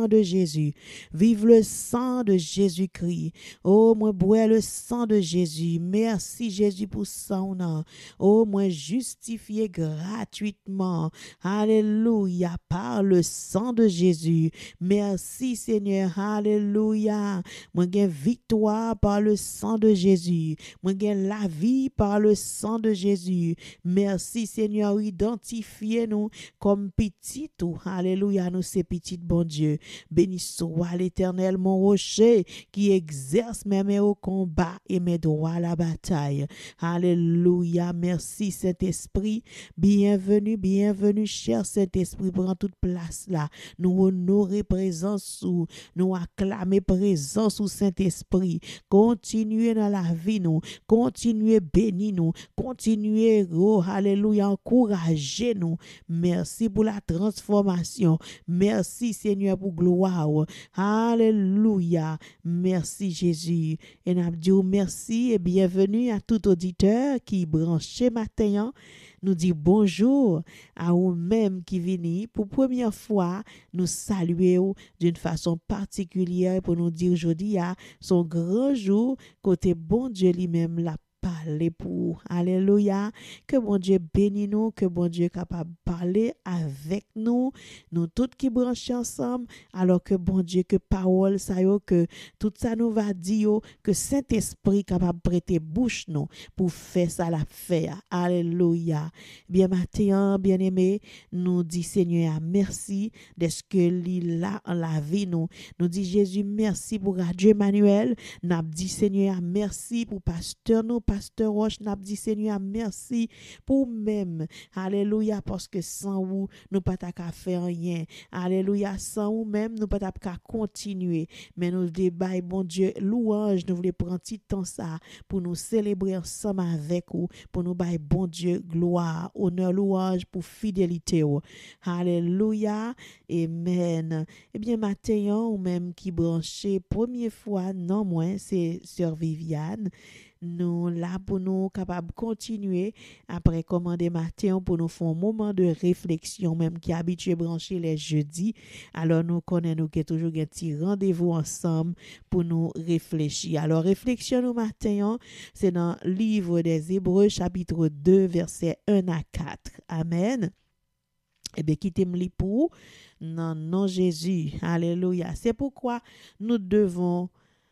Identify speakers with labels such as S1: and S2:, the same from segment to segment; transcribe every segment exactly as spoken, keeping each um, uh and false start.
S1: de Jésus. Vive le sang de Jésus-Christ. Oh, moi, bois le sang de Jésus. Merci, Jésus, pour sang. Oh, moi, justifié gratuitement. Alléluia, par le sang de Jésus. Merci, Seigneur. Alléluia. Moi, gain victoire par le sang de Jésus. Moi, gain la vie par le sang de Jésus. Merci, Seigneur. Identifiez-nous comme petits. Alléluia, nous, c'est petit, bon Dieu. Béni soit l'Éternel, mon rocher, qui exerce mes mains au combat et mes droits à la bataille. Alléluia. Merci, Saint-Esprit. Bienvenue, bienvenue, cher Saint-Esprit, prends toute place là. Nous honorer présence sous, nous acclamer présence sous Saint-Esprit. Continuez dans la vie, nous. Continuez bénis nous. Continuez, oh, alléluia, encouragez nous. Merci pour la transformation. Merci, Seigneur, pour gloire. Alléluia. Merci, Jésus. Et nous disons merci et bienvenue à tout auditeur qui branché matin. Nous dit bonjour à vous-même qui venez pour première fois nous saluer d'une façon particulière pour nous dire aujourd'hui à son grand jour côté bon Dieu lui-même la parler pour. Alléluia. Que bon Dieu bénisse nous, que bon Dieu est capable de parler avec nous, nous tous qui branchons ensemble, alors que bon Dieu, que parole, ça yo, que tout ça nous va dire, que Saint-Esprit capable de prêter bouche nous pour faire ça la faire. Alléluia. Bien matin, bien aimé, nous dit Seigneur, merci de ce que l'il là en la vie nous. Nous dit Jésus, merci pour Radio Emmanuel. Nous dit Seigneur, merci pour pasteur nous, pasteur Roche, n'a dit Seigneur merci pour même. Alléluia, parce que sans vous, nous pas qu'à faire rien. Alléluia, sans vous même, nous pas qu'à continuer. Mais nous débat, bon Dieu, louange, nous voulons prendre petit temps ça pour nous célébrer ensemble avec vous, pour nous bailler bon Dieu, gloire, honneur, louange pour fidélité. Alléluia, amen. Eh bien, matin, ou même qui branché première fois, non moins, c'est Sœur Viviane. Nous là pour nous capables de continuer après commander matin pour nous faire un moment de réflexion même qui habitué brancher les jeudis. Alors nous connaissons que toujours un petit rendez-vous ensemble pour nous réfléchir. Alors réflexion au matin, c'est dans le livre des Hébreux chapitre deux versets un à quatre. Amen. Eh bien, quittez-moi pour non non Jésus. Alléluia. C'est pourquoi nous devons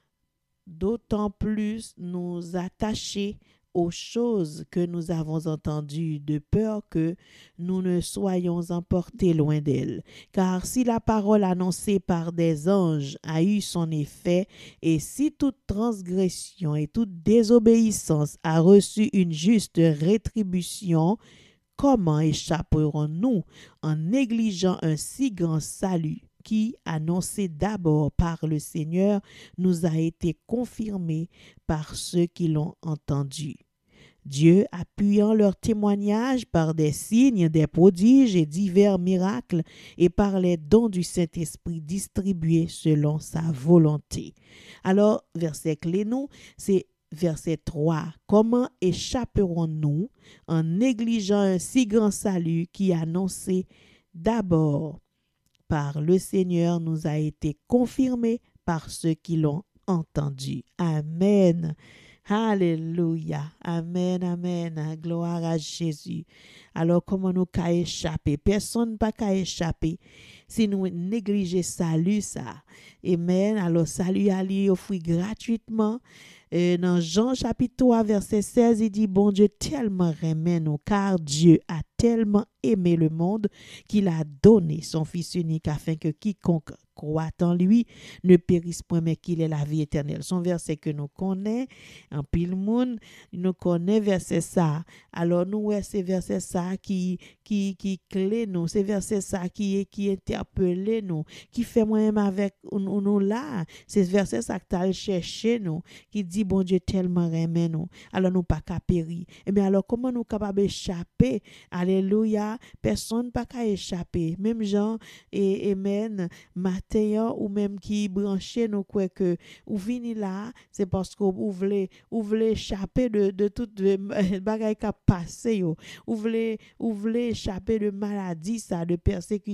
S1: d'autant plus nous attacher aux choses que nous avons entendues, de peur que nous ne soyons emportés loin d'elles. Car si la parole annoncée par des anges a eu son effet, et si toute transgression et toute désobéissance a reçu une juste rétribution, comment échapperons-nous en négligeant un si grand salut qui, annoncé d'abord par le Seigneur, nous a été confirmé par ceux qui l'ont entendu. Dieu, appuyant leur témoignage par des signes, des prodiges et divers miracles, et par les dons du Saint-Esprit distribués selon sa volonté. Alors, verset clé nous, c'est verset trois. Comment échapperons-nous en négligeant un si grand salut qui, annoncé d'abord par le Seigneur, nous a été confirmé par ceux qui l'ont entendu. Amen. Alléluia. Amen, amen. Gloire à Jésus. Alors, comment nous qu'à échapper? Personne pas qu'à échapper. Si nous négligeons salut, ça. Amen. Alors, salut à lui offert gratuitement. Euh, dans Jean chapitre trois, verset seize, il dit, bon Dieu tellement aimé nous, car Dieu a tellement aimé le monde qu'il a donné son Fils unique afin que quiconque croit en lui ne périsse point mais qu'il ait la vie éternelle. Son verset que nous connaissons, en pile monde, nous connaît verset ça. Alors nous, ouais, c'est verset ça qui, qui, qui clé nous, c'est verset ça qui, qui interpelle nous, qui fait moi-même avec nous, nous là. C'est verset ça que tu as cherché nous, qui dit bon Dieu tellement aimé nous. Alors nous pas qu'à périr. Eh bien alors comment nous capables d'échapper? Alléluia. Personne pas qu'à échapper. Même Jean et Amen. Matin ou même qui branché nous quoi que ou vini là, c'est parce que vous voulez vous voulez échapper de de toute bagaille qui a passé yo. Vous voulez vous voulez échapper de maladie ça, de persécution